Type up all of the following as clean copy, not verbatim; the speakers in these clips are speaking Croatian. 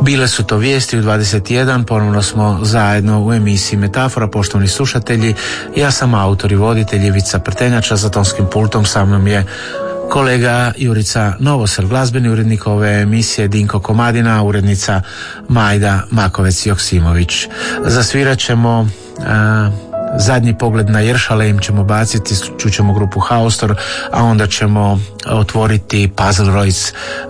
Bile su to vijesti u 21, ponovno smo zajedno u emisiji Metafora, poštovani slušatelji. Ja sam autor i voditelj Ivica Prtenjača, za tonskim pultom sa mnom je kolega Jurica Novosel, glazbeni urednik ove emisije Dinko Komadina, urednica Majda Makovec-Joksimović. Zasvirat ćemo zadnji pogled na Jeršalem ćemo baciti, čućemo grupu Haustor, a onda ćemo otvoriti Puzzle Royce,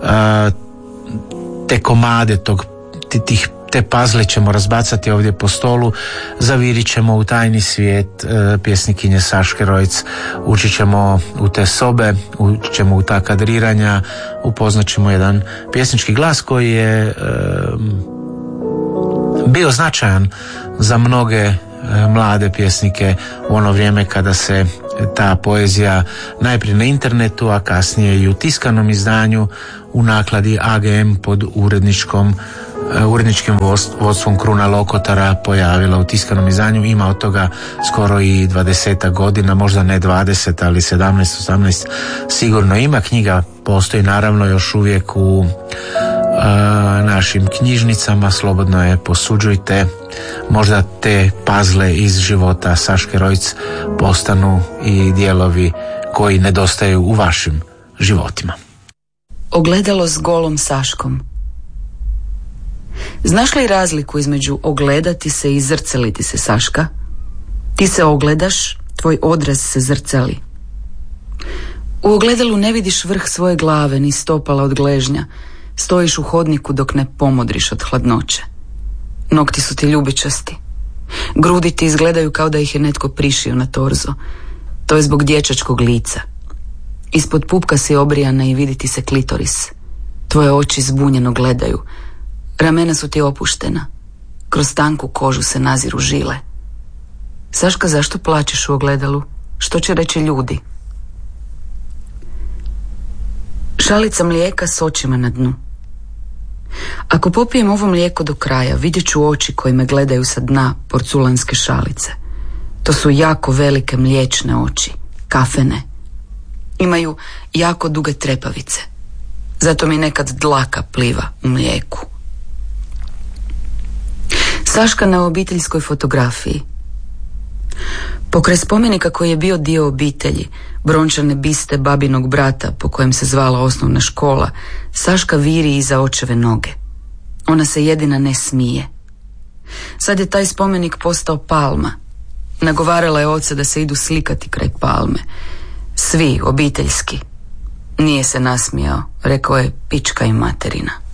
te komade te puzzle ćemo razbacati ovdje po stolu, zavirit ćemo u tajni svijet pjesnikinje Saške Rojc, učit ćemo u te sobe, učit ćemo u ta kadriranja, upoznat ćemo jedan pjesnički glas koji je bio značajan za mnoge mlade pjesnike u ono vrijeme kada se ta poezija najprije na internetu, a kasnije i u tiskanom izdanju u nakladi AGM pod uredničkim vodstvom Kruna Lokotara pojavila u tiskanom izdanju. Ima od toga skoro i 20 godina, možda ne 20, ali 17, 18 sigurno ima. Knjiga postoji naravno još uvijek u našim knjižnicama, slobodno je posuđujte, možda te puzzle iz života Saške Rojc postanu i dijelovi koji nedostaju u vašim životima. Ogledalo s golom Saškom. Znaš li razliku između ogledati se i zrceliti se, Saška? Ti se ogledaš, tvoj odraz se zrcali. U ogledalu ne vidiš vrh svoje glave ni stopala od gležnja. Stojiš u hodniku dok ne pomodriš od hladnoće. Nokti su ti ljubičasti. Grudi ti izgledaju kao da ih je netko prišio na torzo. To je zbog dječačkog lica. Ispod pupka si obrijana i vidi ti se klitoris. Tvoje oči zbunjeno gledaju. Ramena su ti opuštena. Kroz tanku kožu se naziru žile. Saška, zašto plačeš u ogledalu? Što će reći ljudi? Šalica mlijeka s očima na dnu. Ako popijem ovo mlijeko do kraja, vidjet ću oči koji me gledaju sa dna porculanske šalice. To su jako velike mliječne oči, kafene. Imaju jako duge trepavice. Zato mi nekad dlaka pliva u mlijeku. Saška na obiteljskoj fotografiji. Pokraj spomenika koji je bio dio obitelji, brončane biste babinog brata po kojem se zvala osnovna škola, Saška viri iza očeve noge. Ona se jedina ne smije. Sad je taj spomenik postao palma. Nagovarala je oca da se idu slikati kraj palme. Svi, obiteljski. Nije se nasmijao, rekao je pička i materina.